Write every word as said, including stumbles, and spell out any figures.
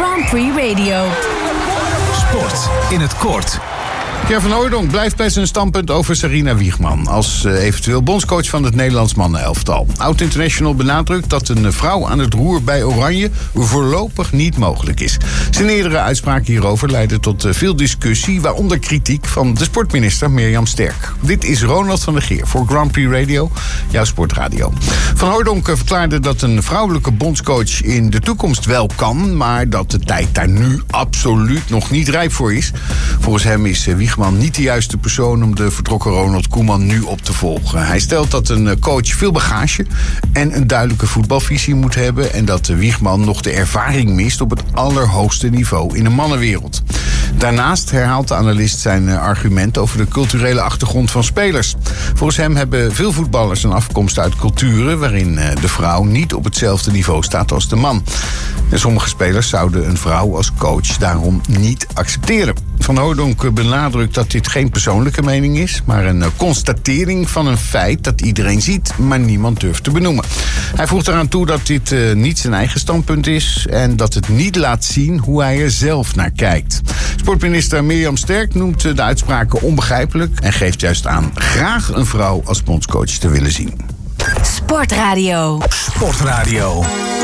Grand Prix Radio. Sport in het kort. Ger van Hooijdonk blijft bij zijn standpunt over Sarina Wiegman als uh, eventueel bondscoach van het Nederlands mannenelftal. Oud-international benadrukt dat een vrouw aan het roer bij Oranje voorlopig niet mogelijk is. Zijn eerdere uitspraken hierover leidden tot uh, veel discussie, waaronder kritiek van de sportminister Mirjam Sterk. Dit is Ronald van der Geer voor Grand Prix Radio, jouw sportradio. Van Hooijdonk uh, verklaarde dat een vrouwelijke bondscoach in de toekomst wel kan, maar dat de tijd daar nu absoluut nog niet rijp voor is. Volgens hem is uh, Wiegman niet de juiste persoon om de vertrokken Ronald Koeman nu op te volgen. Hij stelt dat een coach veel bagage en een duidelijke voetbalvisie moet hebben en dat de Wiegman nog de ervaring mist op het allerhoogste niveau in de mannenwereld. Daarnaast herhaalt de analist zijn argument over de culturele achtergrond van spelers. Volgens hem hebben veel voetballers een afkomst uit culturen waarin de vrouw niet op hetzelfde niveau staat als de man. En sommige spelers zouden een vrouw als coach daarom niet accepteren. Van Hooijdonk benadrukt dat dit geen persoonlijke mening is, maar een constatering van een feit dat iedereen ziet, maar niemand durft te benoemen. Hij voegt eraan toe dat dit uh, niet zijn eigen standpunt is en dat het niet laat zien hoe hij er zelf naar kijkt. Sportminister Mirjam Sterk noemt de uitspraken onbegrijpelijk en geeft juist aan graag een vrouw als bondscoach te willen zien. Sportradio. Sportradio.